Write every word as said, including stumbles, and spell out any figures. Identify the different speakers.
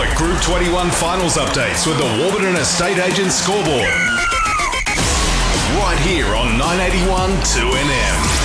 Speaker 1: Quick Group twenty-one finals updates with the Warburton Estate Agents scoreboard. Right here on nine eighty-one two N M.